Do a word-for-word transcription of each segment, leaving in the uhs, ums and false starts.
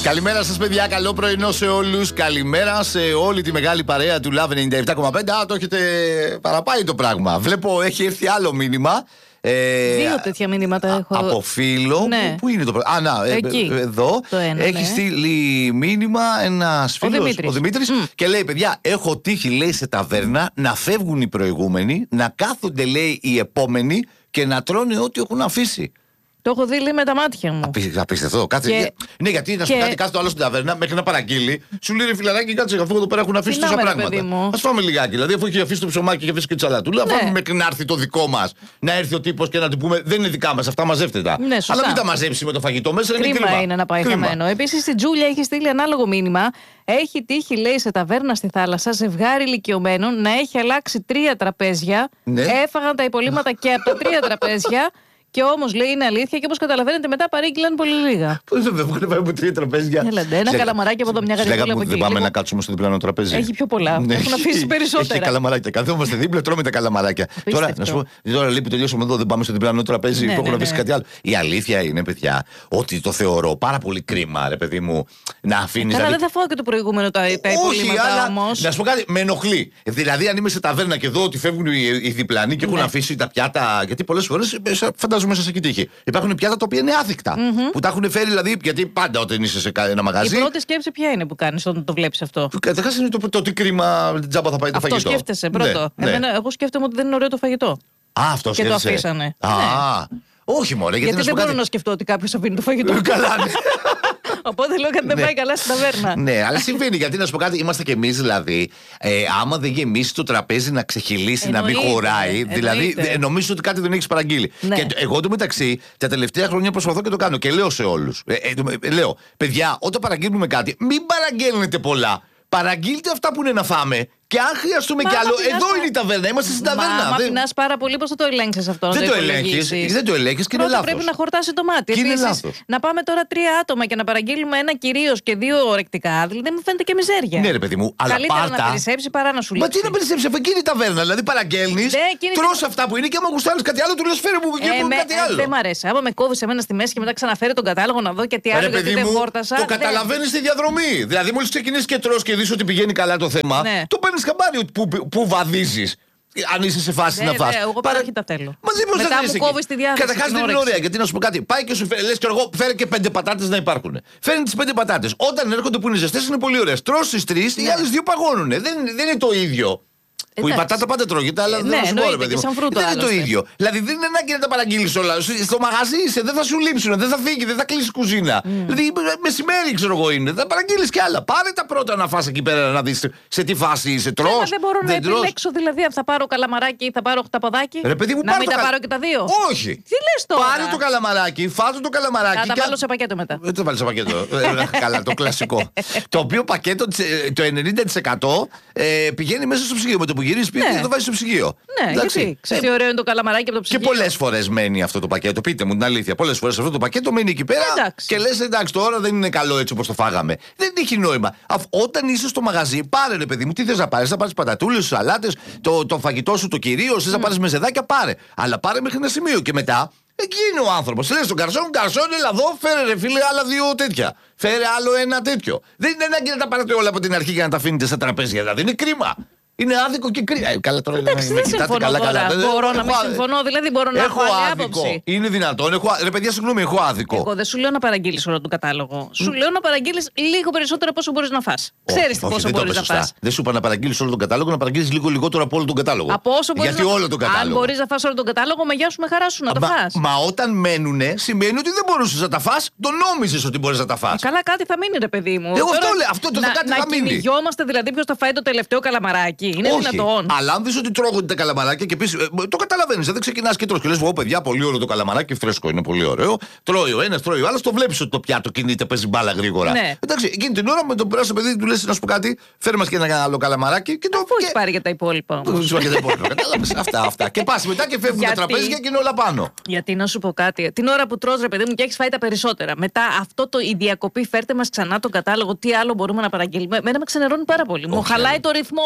Καλημέρα σας, παιδιά. Καλό πρωινό σε όλους. Καλημέρα σε όλη τη μεγάλη παρέα του Love ενενήντα επτά κόμμα πέντε. Α, το έχετε παραπάει το πράγμα. Βλέπω έχει έρθει άλλο μήνυμα. Ε, Δύο τέτοια μηνύματα έχω. Από φίλο. Ναι. Πού είναι το πράγμα. Α, να, εκεί. Ε, εδώ. Ένα, έχει ναι. στείλει μήνυμα ένας φίλος, ο Δημήτρης, ο Δημήτρης mm. και λέει: παιδιά, έχω τύχει, λέει, σε ταβέρνα να φεύγουν οι προηγούμενοι, να κάθονται, λέει, οι επόμενοι και να τρώνε ό,τι έχουν αφήσει. Το έχω δει, λέει, με τα μάτια μου. Απίστευτο. Κάτσε. Και... Ναι, γιατί να σου και... κάτι, κάτσε το άλλο στην ταβέρνα μέχρι να παραγγείλει. Σου λέει: ρε φιλαράκι, κάτσε αφού εδώ πέρα έχουν αφήσει τόσα πράγματα. Ας φάμε λιγάκι. Δηλαδή, αφού έχει αφήσει το ψωμάκι και αφήσει και τη σαλατούλα, ναι. Φάμε μέχρι να έρθει το δικό μας. Να έρθει ο τύπος και να του πούμε: δεν είναι δικά μας, αυτά μαζεύτε τα. Ναι, αλλά μην τα μαζέψει με το φαγητό μέσα. Κρίμα είναι, κρίμα. είναι να πάει χαμένο. Επίσης, στην Τζούλια έχει στείλει ανάλογο μήνυμα. Έχει τύχει, λέει, σε ταβέρνα στη θάλασσα, ζευγάρι ηλικιωμένων να έχει αλλάξει τρία τραπέζια. Έφαγαν τα υπολείμματα και από τα τρία τραπέζια. Και όμως, λέει, είναι αλήθεια και όπως καταλαβαίνετε μετά παρήγγειλαν πολύ λίγα. Πώς δεν βγουν να πάμε τρία τραπέζια. Έλατε, ένα καλαμαράκι από εδώ, μια γαριδούλα από εκεί. Δεν πάμε να κάτσουμε στο διπλανό τραπέζι. Έχει πιο πολλά. Ναι. Έχουν αφήσει περισσότερα. Έχει καλαμαράκια. Καθόμαστε δίπλα, τρώμε τα καλαμαράκια. Τώρα, να σου πω, τώρα λέει που τελειώσαμε εδώ, δεν πάμε στο διπλανό τραπέζι που έχουν αφήσει κάτι άλλο. Η αλήθεια είναι, παιδιά, ότι το θεωρώ πάρα πολύ κρίμα, ρε παιδί μου, να αφήνει. Αλλά δεν θα φάω και το προηγούμενο τα υπολείμματα όμως. Να σου πω κάτι, με ενοχλεί. Δηλαδή, αν είμαι σε ταβέρνα και δω ότι φεύγουν οι διπλανοί και έχουν αφήσει τα πιάτα. Γιατί πολλές φορές φαντάζομαι. Μέσα σε τύχη. Υπάρχουν πιάτα τα οποία είναι άθικτα. Mm-hmm. Που τα έχουν φέρει, δηλαδή, γιατί πάντα όταν είσαι σε ένα μαγαζί. Η πρώτη σκέψη ποια είναι που κάνει όταν το βλέπει αυτό. Καταρχάς είναι το, το τι κρίμα τζάμπα θα πάει το αυτό φαγητό. Αυτό σκέφτεσαι πρώτο. Ναι, Εμένα, ναι. Εγώ σκέφτομαι ότι δεν είναι ωραίο το φαγητό. Α, αυτό και σκέφτεσαι. Και το αφήσανε. Α, ναι. όχι μόνο. Γιατί, γιατί δεν κάτι... μπορώ να σκεφτώ ότι κάποιο αφήνει το φαγητό. Καλά, ναι. Οπότε λέω ότι δεν πάει καλά στην ταβέρνα. Ναι, αλλά συμβαίνει. Γιατί να σου πω κάτι, είμαστε κι εμείς δηλαδή. Ε, άμα δεν γεμίσει το τραπέζι να ξεχυλήσει, να μην χωράει. Δηλαδή, νομίζω ότι κάτι δεν έχει παραγγείλει. Ναι. Και εγώ εντωμεταξύ τα τελευταία χρόνια προσπαθώ και το κάνω και λέω σε όλους. Ε, ε, ε, λέω, παιδιά, όταν παραγγείλουμε κάτι, μην παραγγέλνετε πολλά. Παραγγείλτε αυτά που είναι να φάμε. Και αν χρειαστούμε κι άλλο, εδώ είναι η ταβέρνα. Είμαστε στην ταβέρνα. Μα δεν... πεινάς πάρα πολύ, πώς θα το ελέγξεις αυτό? Δεν το ελέγχεις. Δεν το ελέγχεις και είναι λάθος. Πρέπει να χορτάσει το μάτι. Και επίσης, είναι λάθος. Να πάμε τώρα τρία άτομα και να παραγγείλουμε ένα κυρίως και δύο ορεκτικά. Δηλαδή μου φαίνεται και μιζέρια. Ναι, ρε παιδί μου, αλλά καλύτερα πάρτα... να περισσέψει παρά να σου λείψει. Μα τι να περισσέψει, αφού εκείνη η ταβέρνα. Δηλαδή παραγγέλνεις, ναι, τρως αυτά που είναι και άμα γουστάρεις κάτι άλλο, του λες φέρε μου και ε, κάτι άλλο. Δεν μ' αρέσει. Άμα με κόβεις εμένα στη μέση και μετά ξαναφέρει τον κατάλογο να δω και τι άλλο γιατί δεν χόρτασα. Το καταλαβαίνεις στη διαδρομή. Δηλαδή μόλις ξεκινήσεις και τρως και δεις ότι πηγαίνει καλά το θέμα, το παίρνεις χαμπάρι που βαδίζεις. Αν είσαι σε φάση ναι, να φας. Ναι, εγώ παράχει τα θέλω. Μα δεν μετά μου κόβεις τη διάθεση. Καταρχάς δεν είναι ωραία, γιατί να σου πω κάτι. Πάει και σου φέρει, λες και εγώ, φέρε και πέντε πατάτες να υπάρχουν. Φέρνει τις πέντε πατάτες. Όταν έρχονται που είναι ζεστές είναι πολύ ωραίες. Τρως τις τρεις, ναι. Οι άλλες δύο παγώνουν. Δεν, δεν είναι το ίδιο. Που η πατάτα πάντα τρώγεται, αλλά ναι, δεν σου πω, ρε παιδί μου. Φρούτο, δεν είναι το ίδιο. Δηλαδή δεν είναι ανάγκη να τα παραγγείλεις όλα. Στο μαγαζί είσαι, δεν θα σου λείψουν, δεν θα φύγει, δεν θα κλείσει κουζίνα. Mm. Δηλαδή μεσημέρι, ξέρω εγώ είναι. Θα παραγγείλεις κι άλλα. Πάρε τα πρώτα να φας εκεί πέρα να δεις σε τι φάση είσαι. Τρως. Δεν, δεν μπορώ δεν να τρως. Επιλέξω δηλαδή αν θα πάρω καλαμαράκι ή θα πάρω χταποδάκι. Ρε παιδί μου, να μην το τα κα... πάρω και τα δύο. Όχι. Τι λες τώρα? Πάρε το καλαμαράκι, φάτο το καλαμαράκι. Θα τα βάλω σε πακέτο μετά. Δεν το βάλει σε πακέτο. Καλά, το κλασικό. Το οποίο πακέτο το ενενήντα τοις εκατό πηγαίνει μέσα στο ψυγείο. Με το που γυρίζει σπίτι το βάζει στο ψυγείο. Ναι, εντάξει. Γιατί. Ξέρεις τι ωραίο είναι το καλαμαράκι από το ψυγείο. Και πολλές φορές μένει αυτό το πακέτο. Πείτε μου την αλήθεια. Πολλές φορές αυτό το πακέτο μένει εκεί πέρα. Εντάξει. Και λες εντάξει, τώρα δεν είναι καλό έτσι όπως το φάγαμε. Δεν έχει νόημα. Όταν είσαι στο μαγαζί, πάρε ρε παιδί μου, τι θες να πάρεις? Θα πάρεις πατατούλες, σαλάτες, το, το φαγητό σου το κυρίως, θες mm. να πάρεις μεζεδάκια, πάρε. Αλλά πάρε μέχρι ένα σημείο και μετά. Εκεί είναι ο άνθρωπος. Λες στον καρσόν, καρσόν, έλα εδώ, φέρε ρε φίλε άλλα δύο τέτοια. Φέρε άλλο ένα τέτοιο. Δεν είναι ανάγκη να τα πάρετε όλα από την αρχή για να τα αφήνετε στα τραπέζια. Δηλαδή είναι κρίμα. Είναι άδικο και κρίμα. Ε, καλά τώρα. Εντάξει, δεν συμφωνώ καλά, καλά. Τώρα. Μπορώ να μην συμφωνώ, δηλαδή μπορώ να έχω άλλη άδικο. Άποψη. Είναι δυνατόν. Έχω... Ρε παιδιά, συγγνώμη, έχω άδικο. Εγώ δεν σου λέω να παραγγείλεις όλο τον κατάλογο. Mm. Σου λέω να παραγγείλεις λίγο περισσότερο από όσο μπορείς να φας. Ξέρεις πόσο μπορείς να φας. Δεν σου είπα να παραγγείλεις όλο τον κατάλογο, να παραγγείλεις λίγο λιγότερο από όλο τον κατάλογο. Από όσο μπορείς. Γιατί να... όλο τον κατάλογο. Αν μπορείς να φας όλο τον κατάλογο, με γεια σου, με χαρά σου να το φας. Μα όταν μένουνε, σημαίνει ότι δεν μπορούσες να τα φας, το νόμιζες ότι μπορείς να τα φας. Καλά, κάτι θα μείνει, ρε παιδί μου. Εγώ αυτό το κάτι θα μείνει. Να κυνηγιόμαστε δηλαδή ποιος θα φάει το τελευταίο καλαμαράκι. Είναι δυνατόν? Αλλά αν δεις ότι τρώγονται τα καλαμαράκια και πεις, το καταλαβαίνεις, δεν ξεκινάς και τρως και λες, Ω παιδιά, πολύ ωραίο το καλαμαράκι, φρέσκο είναι, πολύ ωραίο. Τρώει ο ένας, τρώει ο άλλος, το βλέπεις ότι το πιάτο κινείται, παίζει μπάλα γρήγορα. Ναι. Εντάξει, εκείνη την ώρα με τον περάσει παιδί του λες να σου πω κάτι, φέρε μας και ένα άλλο καλαμαράκι. Και το... Αφού έχει πάρει για τα υπόλοιπα. Αφού έχει πάρει για τα υπόλοιπα. Κατάλαβες αυτά, αυτά. Και πας μετά και φεύγουν τα τραπέζια και είναι όλα πάνω. Γιατί να σου πω κάτι, την ώρα που τρως, ρε παιδί μου, και έχεις φάει τα περισσότερα. Μετά αυτό το η διακοπή, φέρτε μας ξανά τον κατάλογο, τι άλλο μπορούμε να παραγγείλουμε. Μένα με ξενερώνει πάρα πολύ. Μου χαλάει το ρυθμό, πώς να σου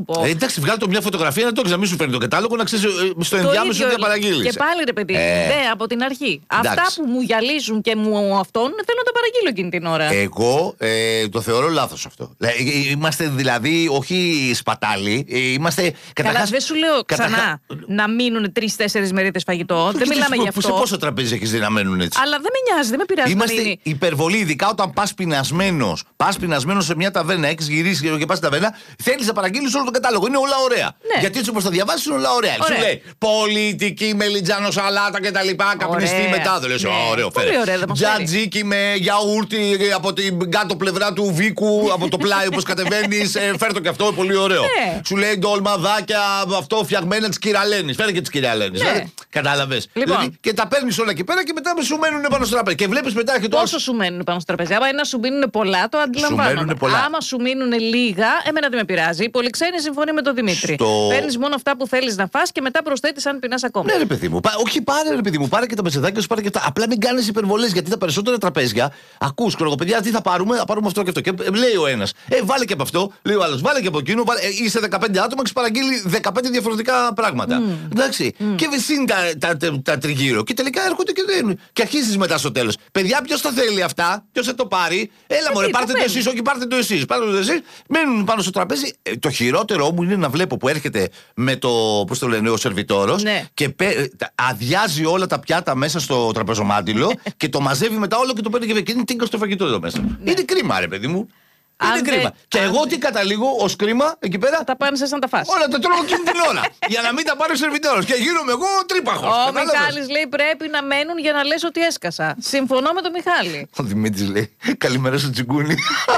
σου πω. Ε, εντάξει, βγάλει το μια φωτογραφία να το έχεις, να μην σου φέρνει το κατάλογο, να ξέρει στο ενδιάμεσο τι θα παραγγείλει. Και πάλι ρε παιδί, ε, ναι, από την αρχή. Εντάξει. Αυτά που μου γυαλίζουν και μου αυτόν θέλω να τα παραγγείλω εκείνη την ώρα. Εγώ ε, το θεωρώ λάθος αυτό. Είμαστε δηλαδή όχι σπατάλοι. Είμαστε. Καλά, δεν σου λέω ξανά καταχα... να μείνουν τρεις-τέσσερις μερίδες φαγητό. Δεν μιλάμε γι' αυτό. Σε πόσο τραπέζι έχεις δει να μένουν έτσι. Αλλά δεν με νοιάζει, δεν με πειράζει. Είμαστε υπερβολή, ειδικά όταν πας πεινασμένος. Πας πεινασμένος σε μια ταβέρνα, έχεις γυρίσει και πας στην ταβέρνα, θέλεις να παραγγείλεις όλο τον κατάλογο. Είναι όλα ωραία. Ναι. Γιατί έτσι όπως θα διαβάσεις είναι όλα ωραία. ωραία. Σου λέει πολιτική μελιτζάνο σαλάτα κτλ. Καπνιστή μετά. Δεν λες, ωραίο, φέρε. Τζατζίκι με γιαούρτι από την κάτω πλευρά του Βίκου, από το πλάι όπως κατεβαίνεις. Φέρ το και αυτό, πολύ ωραίο. Σου λέει ντολμαδάκια αυτό φτιαγμένα τη Κυραλένης. Φέρε και τη Κυραλένης. Κατάλαβες. Και τα παίρνεις όλα εκεί πέρα και μετά σου μένουν πάνω στο τραπέζι. Και βλέπεις μετά και το. Πόσο σου μένουν πάνω στο τραπέζι. Άμα είναι να σου μείνουν πολλά, το αντιλαμβάνομαι. Άμα σου μείνουν λίγα, εμένα δεν με πειράζει. Η Πολυξένη συμφωνεί με τον Δημήτρη. Στο... Παίρνεις μόνο αυτά που θέλεις να φας και μετά προσθέτεις αν πεινάς ακόμα. Ναι, ρε παιδί μου. Πα... Όχι, πάρε ρε παιδί μου. Πάρε και τα μεσεδάκια σου, πάρε και αυτά. Απλά μην κάνεις υπερβολές γιατί τα περισσότερα τραπέζια. Ακούς, παιδιά, τι θα πάρουμε, θα πάρουμε αυτό και αυτό. Και λέει ο ένας, ε, βάλε και από αυτό. Λέει ο άλλος, βάλε και από εκείνο. Βάλε... Ε, είσαι δεκαπέντε άτομα, έχεις παραγγείλει δεκαπέντε διαφορετικά πράγματα. Mm. Εντάξει. Mm. Και βυσίνει τα, τα, τα, τα τριγύρω. Και τελικά έρχονται και δεν. Και αρχίζεις μετά στο τέλος. Παιδιά, ποιος τα θέλει αυτά, ποιος θα το πάρει. Έλα, μωρέ, πάρτε το εσείς, όχι πάρτε το εσείς. Πάρτε το εσείς. Μένουν πάνω στο τραπέζι. Ε, το χειρότερο μου είναι να βλέπω που έρχεται με το, πώς το λένε, ο σερβιτόρος ναι. και πέ, αδειάζει όλα τα πιάτα μέσα στο τραπεζομάντιλο και το μαζεύει μετά όλο και το παίρνει και είναι τίγκα στο φαγητό εδώ μέσα. Ναι. Είναι κρίμα, ρε παιδί μου. Είναι αν κρίμα. Δε, και εγώ δε. τι καταλήγω ως κρίμα εκεί πέρα. Θα τα πάνε σαν τα φας. Όλα τα τρώω εκείνη την ώρα. Για να μην τα πάρει ο σερβιτόρος. Και γίνομαι εγώ τρύπαχος. Ο Μιχάλης λέει πρέπει να μένουν για να λες ότι έσκασα. Συμφωνώ με τον Μιχάλη. Ο Δημήτρης λέει καλημέρα στο τσιγκούνι.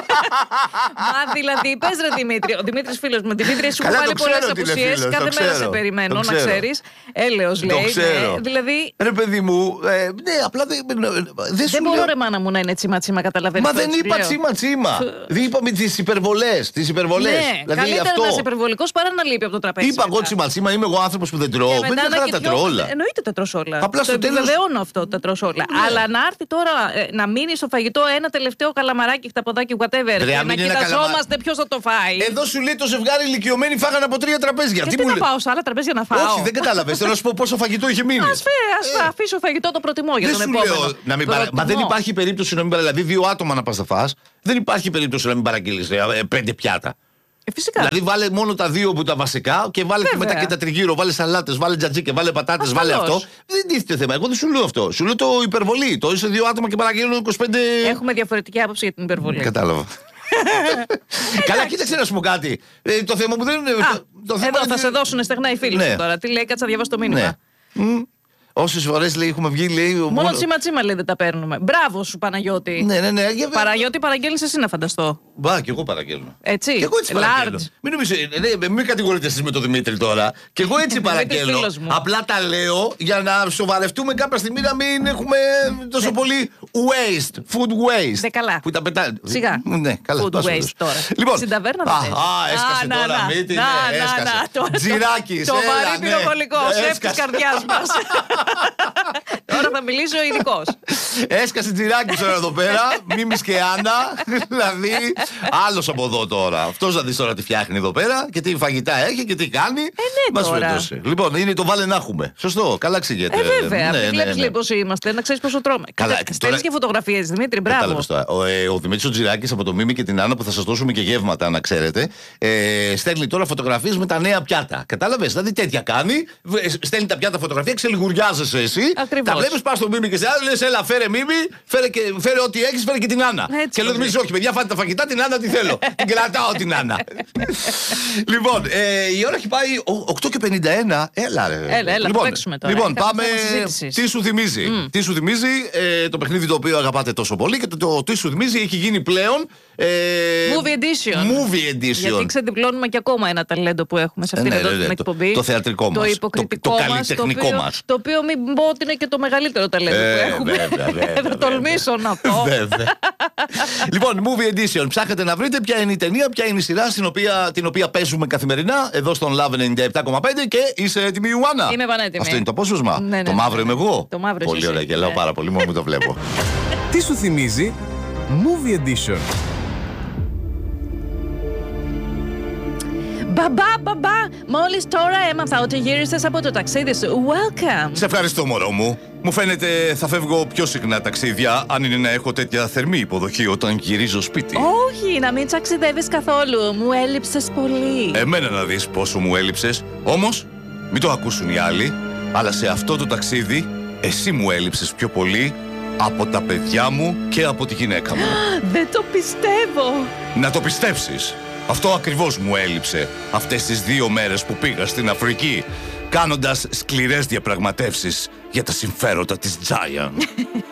Μα δηλαδή πες ρε Δημήτρη. Ο Δημήτρης φίλος μου. Δημήτρη σου έχω πάρει πολλές απουσίες. Κάθε μέρα σε περιμένω να ξέρεις. Έλεος λέει. Δηλαδή. Ρε παιδί μου. Ναι, απλά δεν μπορώ ρε μάνα μου να είναι τσίμα τσίμα καταλαβαίνεις. Μα δεν είπα τσίμα τσίμα. Είπαμε τις υπερβολές. Τις υπερβολές. Ναι, δηλαδή καλύτερα αυτό... να είσαι υπερβολικός παρά να λείπει από το τραπέζι. Είπα εγώ τσιματσίμα, είμαι εγώ άνθρωπος που δεν τρώω. Δεν θέλω να τα τρώω όλα. Εννοείται τα τρως όλα. Απλά το στο τέλος. Επιβεβαιώνω αυτό, τα τρως όλα. Ναι. Αλλά να έρθει τώρα ε, να μείνει στο φαγητό ένα τελευταίο καλαμαράκι, χταποδάκι, whatever. Ρε, και να κοιταζόμαστε καλαμα... ποιος θα το φάει. Εδώ σου λέει το ζευγάρι ηλικιωμένοι φάγανε από τρία τραπέζια. Γιατί να πάω σε άλλα τραπέζια να φάω. Όχι, δεν κατάλαβες. Θέλω να σου πω πόσο φαγητό είχε μείνει. Ας αφήσω φαγητό το προτιμώ για τον επόμενο. Μα δεν υπάρχει περίπτωση να μην παραγγείλει. Δηλαδή δύο άτομα να πας να φας. Δεν υπάρχει περίπτωση να μην παραγγείλεις πέντε πιάτα. Ε, φυσικά. Δηλαδή βάλε μόνο τα δύο που τα βασικά και βάλε και μετά και τα τριγύρω. Βάλε σαλάτες, βάλε τζατζίκε, βάλε πατάτες, βάλε αυτό. Δεν τίθεται θέμα. Εγώ δεν σου λέω αυτό. Σου λέω το υπερβολή. Το είσαι δύο άτομα και παραγγέλνουν είκοσι πέντε. Έχουμε διαφορετική άποψη για την υπερβολή. Κατάλαβα. Καλά, κοίταξε να σου πω κάτι. Ε, το θέμα μου δεν είναι. Α, το θέμα εδώ είναι... θα σε δώσουν στεγνά οι φίλοι ναι. σου τώρα. Τι λέει, κάτσα διαβάσει το μήνυμα. Ναι. Όσες φορές λέει έχουμε βγει, λέει. Μόνο, μόνο... τσίμα τσίμα λέει δεν τα παίρνουμε. Μπράβο σου Παναγιώτη. Ναι, ναι, ναι. Παναγιώτη παραγγέλνεις εσύ να φανταστώ. Μπα, και εγώ παραγγέλνω. Έτσι. Και εγώ έτσι παραγγέλνω. Μην νομίζω, ναι, μην κατηγορείτε εσείς με τον Δημήτρη τώρα. Και εγώ έτσι παραγγέλνω. Απλά τα λέω για να σοβαρευτούμε κάποια στιγμή να μην έχουμε τόσο πολύ waste. Food waste. Ναι, καλά. Που τα πετάνε. Σιγά. Ναι, καλά. Food waste τώρα. Λοιπόν. Στην ταβέρνα δεν είναι. Α, έσκασε τώρα. Μύτη. Τζιράκι. Το βαρύ πυροβολικό. Σεφ της καρδιάς μας. Τώρα θα μιλήσω ειδικός. Έσκασε τζιράκι τώρα εδώ πέρα. Μίμης και Άννα. Δηλαδή, άλλος από εδώ τώρα. Αυτός να δεις τώρα τι φτιάχνει εδώ πέρα και τι φαγητά έχει και τι κάνει. Ε, ναι, τώρα. Λοιπόν, είναι το βάλε να έχουμε. Σωστό, καλά εξηγείται. Ε, βέβαια. Ναι, ναι, βλέπεις ναι, ναι. πώς είμαστε, να ξέρεις πόσο τρώμε. Στέλνεις τώρα... και φωτογραφίες, Δημήτρη, μπράβο. Ο, ε, ο Δημήτρης ο Τζιράκης από το Μίμη και την Άννα που θα σας δώσουμε και γεύματα, να ξέρετε. Ε, στέλνει τώρα φωτογραφίες με τα νέα πιάτα. Κατάλαβες, δηλαδή τέτοια κάνει. Στέλνει τα πιάτα φωτογραφία, ξελιγουριάζεσαι εσύ. Ακριβώς. Τα βλέπεις, πας στο Μίμη και σε άλλο, λες έλα, φέρε Μίμη, φέρε, και, φέρε ό,τι έχεις, φέρε και την Άννα. Έτσι, και λέω Δημήτρη, όχι, παιδιά, φάτε τα φαγητά, την Άννα τη θέλω. Την κρατάω την Άννα. Λοιπόν, ε, η ώρα έχει πάει οκτώ και πενήντα ένα. Έλα, ρε. Έλα, έλα, λοιπόν, παίξουμε τώρα. Λοιπόν, πάμε. Τι σου θυμίζει. Mm. Τι σου θυμίζει ε, το παιχνίδι το οποίο αγαπάτε τόσο πολύ και το, το τι σου θυμίζει έχει γίνει πλέον. Ε, movie edition. Movie edition. Γιατί ξεδιπλώνουμε και ακόμα ένα ταλέντο που έχουμε σε αυτήν ε, ναι, εδώ ναι, την το, εκπομπή. Το θεατρικό μας. Το υποκριτικό το, το μας. καλλιτεχνικό το μας. Το οποίο μην πω ότι είναι και το μεγαλύτερο ταλέντο ε, που έχουμε. Βέβαια, βέβαια, θα τολμήσω να πω. Λοιπόν, movie edition. Ψάχνετε να βρείτε ποια είναι η ταινία, ποια είναι η σειρά στην οποία, την οποία παίζουμε καθημερινά εδώ στον Love ενενήντα επτά κόμμα πέντε και είσαι έτοιμη, Ιωάννα. Είμαι πανέτοιμη. Αυτό είναι το απόσπασμα. Ναι, ναι, το μαύρο είμαι εγώ. Το μαύρο πολύ ωραία και λέω πάρα πολύ, μόνο το βλέπω. Τι σου θυμίζει Movie Edition. Μπαμπά, μπαμπά, μόλις τώρα έμαθα ότι γύρισες από το ταξίδι σου. Welcome. Σε ευχαριστώ, μωρό μου. Μου φαίνεται θα φεύγω πιο συχνά ταξίδια, αν είναι να έχω τέτοια θερμή υποδοχή όταν γυρίζω σπίτι. Όχι, να μην ταξιδεύεις καθόλου. Μου έλειψες πολύ. Εμένα να δεις πόσο μου έλειψες. Όμως, μην το ακούσουν οι άλλοι, αλλά σε αυτό το ταξίδι εσύ μου έλειψες πιο πολύ από τα παιδιά μου και από τη γυναίκα μου. Δεν το πιστεύω. Να το πιστέψεις. Αυτό ακριβώς μου έλειψε αυτές τις δύο μέρες που πήγα στην Αφρική, κάνοντας σκληρές διαπραγματεύσεις για τα συμφέροντα της Giant.